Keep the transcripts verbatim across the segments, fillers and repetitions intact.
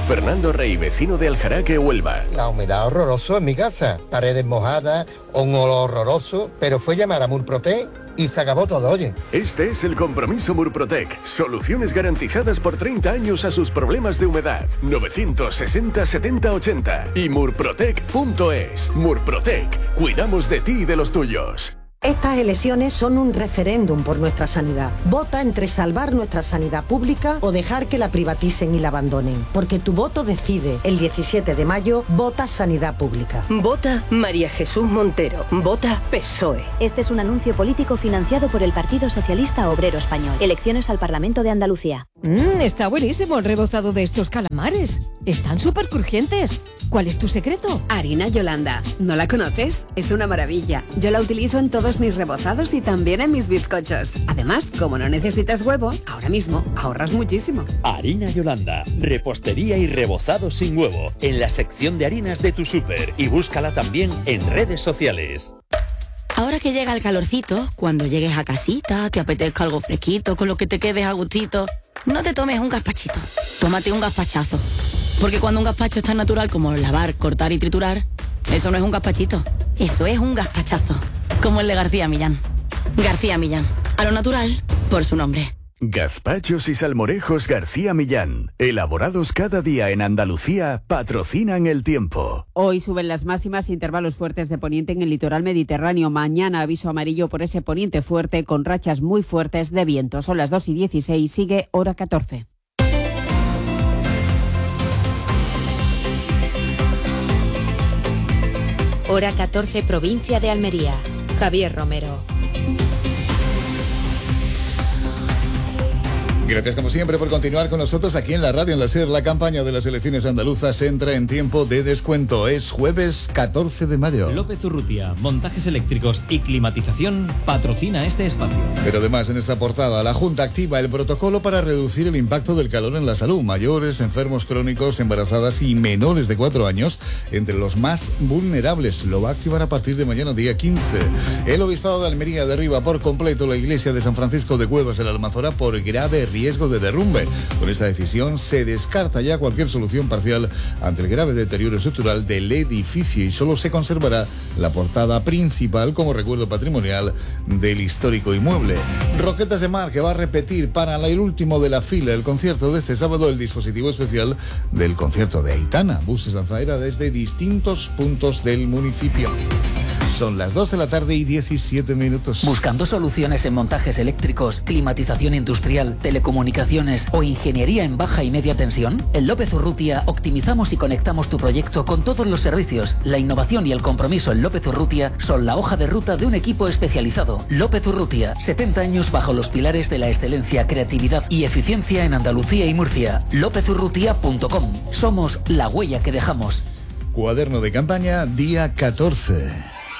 Fernando Rey, vecino de Aljaraque, Huelva. La humedad horroroso en mi casa, paredes mojadas, un olor horroroso, pero fue llamar a Murprotec y se acabó todo, oye. Este es el compromiso Murprotec. Soluciones garantizadas por treinta años a sus problemas de humedad. novecientos sesenta setenta ochenta y murprotec punto es. Murprotec. Cuidamos de ti y de los tuyos. Estas elecciones son un referéndum por nuestra sanidad. Vota entre salvar nuestra sanidad pública o dejar que la privaticen y la abandonen. Porque tu voto decide. El diecisiete de mayo, vota sanidad pública. Vota María Jesús Montero. Vota P S O E. Este es un anuncio político financiado por el Partido Socialista Obrero Español. Elecciones al Parlamento de Andalucía. Mmm, está buenísimo el rebozado de estos calamares. Están súper crujientes. ¿Cuál es tu secreto? Harina Yolanda. ¿No la conoces? Es una maravilla. Yo la utilizo en todos mis rebozados y también en mis bizcochos. Además, como no necesitas huevo, ahora mismo ahorras muchísimo. Harina Yolanda. Repostería y rebozado sin huevo. En la sección de harinas de tu súper. Y búscala también en redes sociales. Ahora que llega el calorcito, cuando llegues a casita, te apetezca algo fresquito, con lo que te quedes a gustito, no te tomes un gazpachito, tómate un gazpachazo. Porque cuando un gazpacho es tan natural como lavar, cortar y triturar, eso no es un gazpachito, eso es un gazpachazo. Como el de García Millán. García Millán, a lo natural, por su nombre. Gazpachos y salmorejos García Millán, elaborados cada día en Andalucía, patrocinan el tiempo. Hoy suben las máximas, intervalos fuertes de poniente en el litoral mediterráneo. Mañana aviso amarillo por ese poniente fuerte con rachas muy fuertes de viento. Son las dos y dieciséis, sigue hora catorce. Hora catorce, provincia de Almería. Javier Romero. Gracias como siempre por continuar con nosotros aquí en la radio en la SER. La campaña de las elecciones andaluzas entra en tiempo de descuento. Es jueves catorce de mayo. López Urrutia, montajes eléctricos y climatización, patrocina este espacio. Pero además en esta portada, la Junta activa el protocolo para reducir el impacto del calor en la salud. Mayores, enfermos crónicos, embarazadas y menores de cuatro años, entre los más vulnerables. Lo va a activar a partir de mañana día quince. El Obispado de Almería derriba por completo la iglesia de San Francisco de Cuevas de la Almanzora por grave riesgo riesgo de derrumbe. Con esta decisión se descarta ya cualquier solución parcial ante el grave deterioro estructural del edificio y solo se conservará la portada principal como recuerdo patrimonial del histórico inmueble. Roquetas de Mar, que va a repetir para el último de la fila el concierto de este sábado el dispositivo especial del concierto de Aitana. Buses lanzadera desde distintos puntos del municipio. Son las dos de la tarde y diecisiete minutos. ¿Buscando soluciones en montajes eléctricos, climatización industrial, telecomunicaciones o ingeniería en baja y media tensión? En López Urrutia optimizamos y conectamos tu proyecto con todos los servicios. La innovación y el compromiso en López Urrutia son la hoja de ruta de un equipo especializado. López Urrutia, setenta años bajo los pilares de la excelencia, creatividad y eficiencia en Andalucía y Murcia. lópez urrutia punto com. Somos la huella que dejamos. Cuaderno de campaña, día catorce.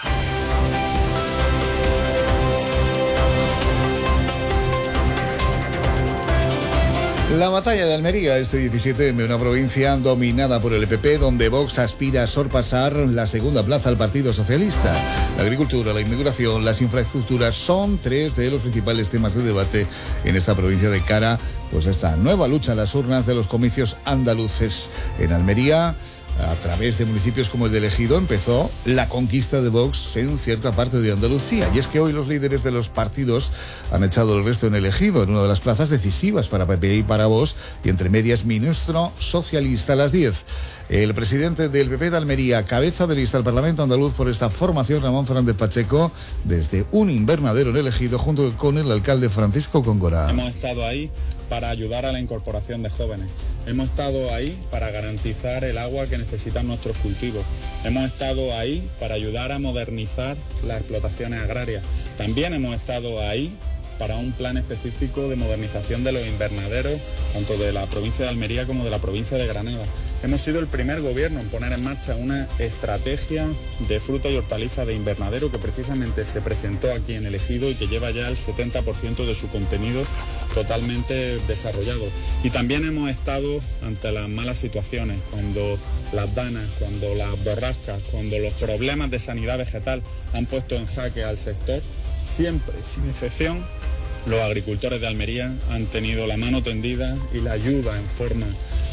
La batalla de Almería este diecisiete en una provincia dominada por el E P P, donde Vox aspira a sorpasar la segunda plaza al Partido Socialista. La agricultura, la inmigración, las infraestructuras son tres de los principales temas de debate en esta provincia de cara pues, a esta nueva lucha en las urnas de los comicios andaluces. En Almería, a través de municipios como el de Ejido, empezó la conquista de Vox en cierta parte de Andalucía. Y es que hoy los líderes de los partidos han echado el resto en el Ejido, en una de las plazas decisivas para P P y para Vox, y entre medias ministro socialista a las diez. El presidente del P P de Almería, cabeza de lista al Parlamento andaluz por esta formación, Ramón Fernández Pacheco, desde un invernadero en el Ejido, junto con el alcalde Francisco Góngora. Hemos estado ahí para ayudar a la incorporación de jóvenes. Hemos estado ahí para garantizar el agua que necesitan nuestros cultivos. Hemos estado ahí para ayudar a modernizar las explotaciones agrarias. También hemos estado ahí para un plan específico de modernización de los invernaderos, tanto de la provincia de Almería como de la provincia de Granada. Hemos sido el primer gobierno en poner en marcha una estrategia de fruta y hortaliza de invernadero que precisamente se presentó aquí en el Ejido y que lleva ya el setenta por ciento de su contenido totalmente desarrollado. Y también hemos estado ante las malas situaciones, cuando las danas, cuando las borrascas, cuando los problemas de sanidad vegetal han puesto en jaque al sector. Siempre, sin excepción, los agricultores de Almería han tenido la mano tendida y la ayuda en forma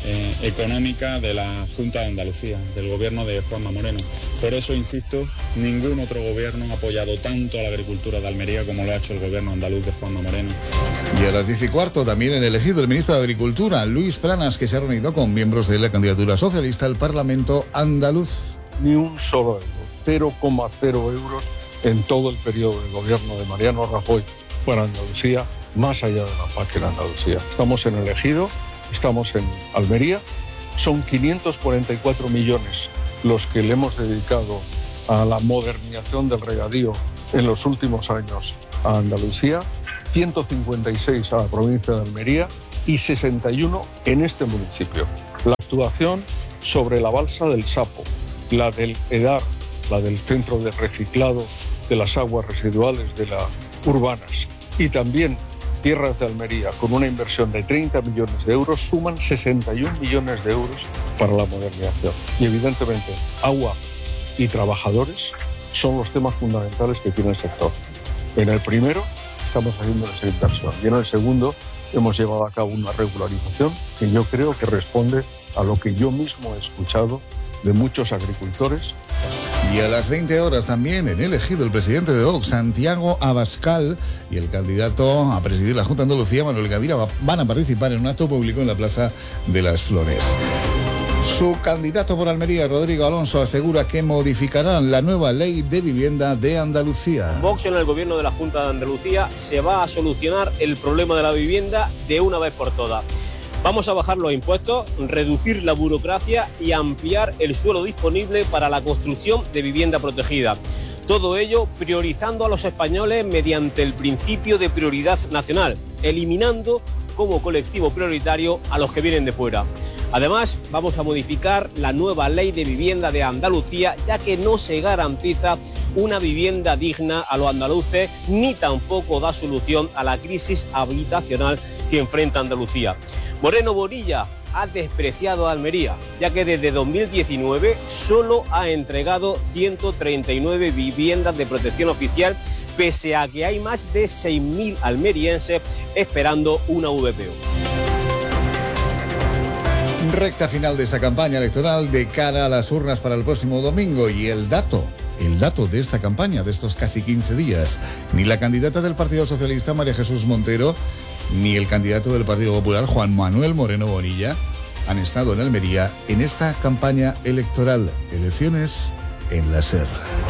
eh, económica de la Junta de Andalucía, del gobierno de Juanma Moreno. Por eso, insisto, ningún otro gobierno ha apoyado tanto a la agricultura de Almería como lo ha hecho el gobierno andaluz de Juanma Moreno. Y a las diez y cuarto también en elegido el ministro de Agricultura, Luis Planas, que se ha reunido con miembros de la candidatura socialista al Parlamento andaluz. Ni un solo euro, cero coma cero euros en todo el periodo de gobierno de Mariano Rajoy para Andalucía, más allá de la P A C en Andalucía. Estamos en el Ejido, estamos en Almería, son quinientos cuarenta y cuatro millones los que le hemos dedicado a la modernización del regadío en los últimos años a Andalucía, ciento cincuenta y seis a la provincia de Almería y sesenta y uno en este municipio. La actuación sobre la balsa del Sapo, la del EDAR, la del Centro de Reciclado de las Aguas Residuales de las Urbanas y también Tierras de Almería, con una inversión de treinta millones de euros, suman sesenta y un millones de euros para la modernización. Y evidentemente, agua y trabajadores son los temas fundamentales que tiene el sector. En el primero estamos haciendo esa inversión y en el segundo hemos llevado a cabo una regularización que yo creo que responde a lo que yo mismo he escuchado de muchos agricultores. Y a las veinte horas también en elegido el presidente de Vox, Santiago Abascal, y el candidato a presidir la Junta de Andalucía, Manuel Gavira, van a participar en un acto público en la Plaza de las Flores. Su candidato por Almería, Rodrigo Alonso, asegura que modificarán la nueva ley de vivienda de Andalucía. Vox en el gobierno de la Junta de Andalucía se va a solucionar el problema de la vivienda de una vez por todas. Vamos a bajar los impuestos, reducir la burocracia y ampliar el suelo disponible para la construcción de vivienda protegida. Todo ello priorizando a los españoles mediante el principio de prioridad nacional, eliminando como colectivo prioritario a los que vienen de fuera. Además, vamos a modificar la nueva ley de vivienda de Andalucía, ya que no se garantiza una vivienda digna a los andaluces ni tampoco da solución a la crisis habitacional que enfrenta Andalucía. Moreno Bonilla ha despreciado a Almería, ya que desde dos mil diecinueve solo ha entregado ciento treinta y nueve viviendas de protección oficial, pese a que hay más de seis mil almerienses esperando una V P O. Recta final de esta campaña electoral de cara a las urnas para el próximo domingo y el dato, el dato de esta campaña, de estos casi quince días, ni la candidata del Partido Socialista, María Jesús Montero, ni el candidato del Partido Popular, Juan Manuel Moreno Bonilla, han estado en Almería en esta campaña electoral. Elecciones en la SER.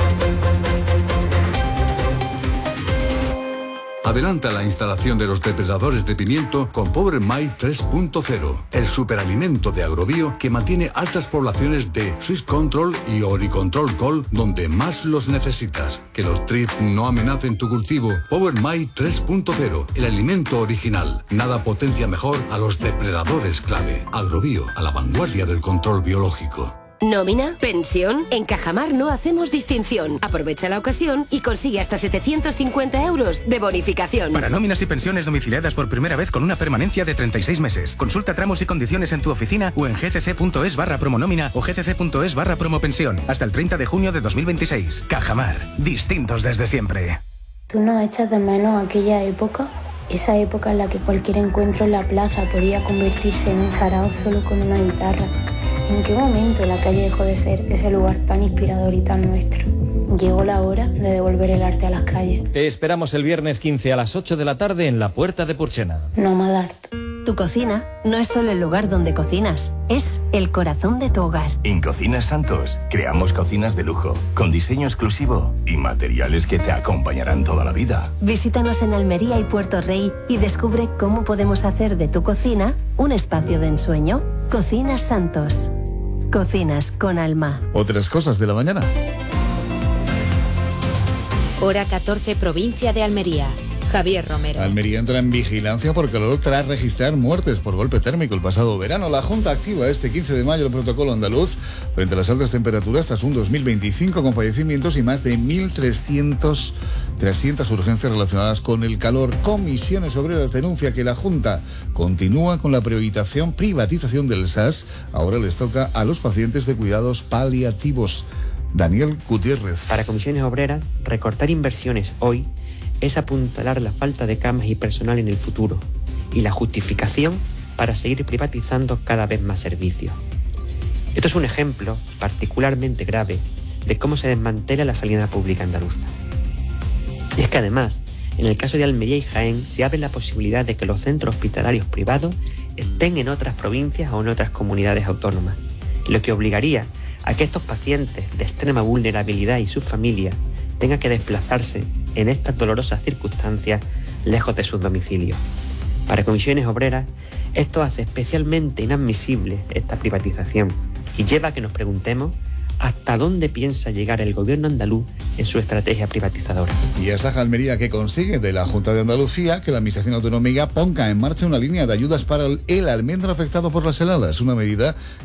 Adelanta la instalación de los depredadores de pimiento con Power My tres punto cero, el superalimento de Agrobio que mantiene altas poblaciones de Swiss Control y Oricontrol Col donde más los necesitas. Que los trips no amenacen tu cultivo. Power My tres punto cero, el alimento original. Nada potencia mejor a los depredadores clave. Agrobio, a la vanguardia del control biológico. ¿Nómina? ¿Pensión? En Cajamar no hacemos distinción. Aprovecha la ocasión y consigue hasta setecientos cincuenta euros de bonificación. Para nóminas y pensiones domiciliadas por primera vez con una permanencia de treinta y seis meses. Consulta tramos y condiciones en tu oficina o en gcc.es barra promonómina o gcc.es barra promopensión. Hasta el treinta de junio de dos mil veintiséis. Cajamar. Distintos desde siempre. ¿Tú no echas de menos aquella época? Esa época en la que cualquier encuentro en la plaza podía convertirse en un sarao solo con una guitarra. ¿En qué momento la calle dejó de ser ese lugar tan inspirador y tan nuestro? Llegó la hora de devolver el arte a las calles. Te esperamos el viernes quince a las ocho de la tarde en la Puerta de Purchena. Nomad Art. Tu cocina no es solo el lugar donde cocinas, es el corazón de tu hogar. En Cocinas Santos creamos cocinas de lujo, con diseño exclusivo y materiales que te acompañarán toda la vida. Visítanos en Almería y Puerto Rey y descubre cómo podemos hacer de tu cocina un espacio de ensueño. Cocinas Santos. Cocinas con alma. Otras cosas de la mañana. Hora catorce, provincia de Almería. Javier Romero. Almería entra en vigilancia por calor tras registrar muertes por golpe térmico el pasado verano. La Junta activa este quince de mayo el protocolo andaluz frente a las altas temperaturas tras un dos mil veinticinco con fallecimientos y más de mil trescientas urgencias relacionadas con el calor. Comisiones Obreras denuncia que la Junta continúa con la priorización, privatización del S A S. Ahora les toca a los pacientes de cuidados paliativos. Daniel Gutiérrez. Para Comisiones Obreras, recortar inversiones hoy es apuntalar la falta de camas y personal en el futuro, y la justificación para seguir privatizando cada vez más servicios. Esto es un ejemplo particularmente grave de cómo se desmantela la sanidad pública andaluza. Y es que además, en el caso de Almería y Jaén, se abre la posibilidad de que los centros hospitalarios privados estén en otras provincias o en otras comunidades autónomas, lo que obligaría a que estos pacientes de extrema vulnerabilidad y sus familias tengan que desplazarse en estas dolorosas circunstancias lejos de sus domicilios. Para Comisiones Obreras, esto hace especialmente inadmisible esta privatización y lleva a que nos preguntemos hasta dónde piensa llegar el gobierno andaluz en su estrategia privatizadora. Y esa Almería que consigue de la Junta de Andalucía que la Administración Autonómica ponga en marcha una línea de ayudas para el almendro afectado por las heladas, una medida